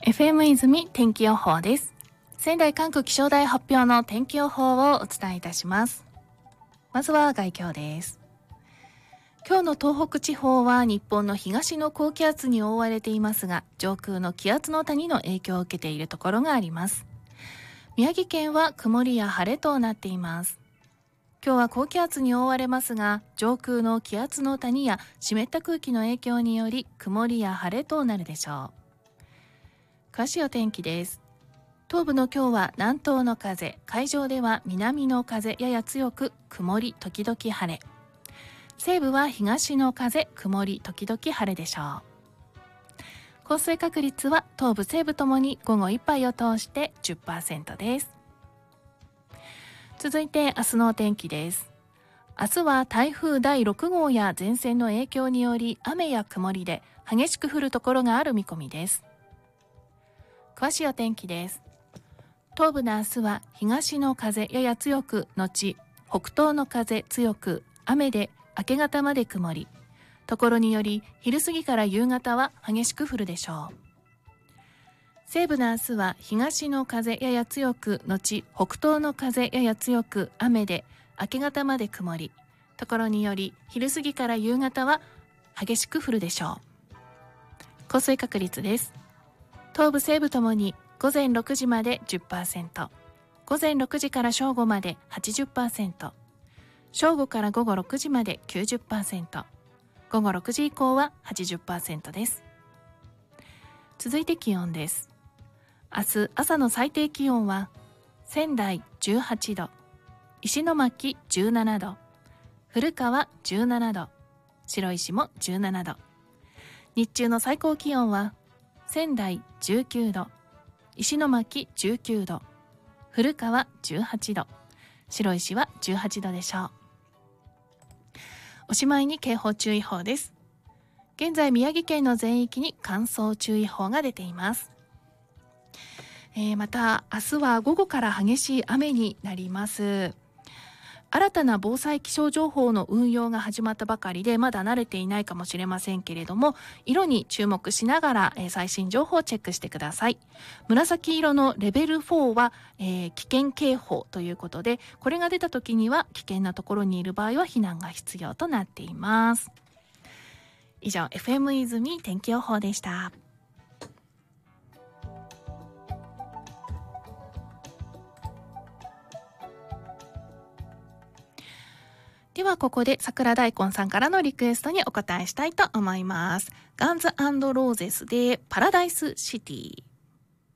FM 泉天気予報です。仙台管区気象台発表の天気予報をお伝えいたします。まずは概況です。今日の東北地方は日本の東の高気圧に覆われていますが、上空の気圧の谷の影響を受けているところがあります。宮城県は曇りや晴れとなっています。今日は高気圧に覆われますが、上空の気圧の谷や湿った空気の影響により曇りや晴れとなるでしょう。詳しいお天気です。東部の今日は南東の風、海上では南の風やや強く曇り時々晴れ。西部は東の風、曇り時々晴れでしょう。降水確率は東部西部ともに午後いっぱいを通して 10% です。続いて明日のお天気です。明日は台風第6号や前線の影響により雨や曇りで激しく降るところがある見込みです。詳しいお天気です。東部の明日は東の風やや強く後北東の風強く雨で明け方まで曇り、ところにより昼過ぎから夕方は激しく降るでしょう。西部の明日は東の風やや強く後北東の風やや強く雨で明け方まで曇り、ところにより昼過ぎから夕方は激しく降るでしょう。降水確率です。東部西部ともに午前6時まで 10%、午前6時から正午まで 80%、正午から午後6時まで 90%、午後6時以降は 80% です。続いて気温です。明日朝の最低気温は仙台18度、石巻17度、古川17度、白石も17度。日中の最高気温は仙台19度、石巻19度、古川18度、白石は18度でしょう。おしまいに警報注意報です。現在宮城県の全域に乾燥注意報が出ています。また明日は午後から激しい雨になります。新たな防災気象情報の運用が始まったばかりでまだ慣れていないかもしれませんけれども、色に注目しながら、最新情報をチェックしてください。紫色のレベル4は、危険警報ということで、これが出た時には危険なところにいる場合は避難が必要となっています。以上 FM 泉天気予報でした。ではここで桜大根さんからのリクエストにお答えしたいと思います。ガンズ&ローゼスでパラダイスシティ。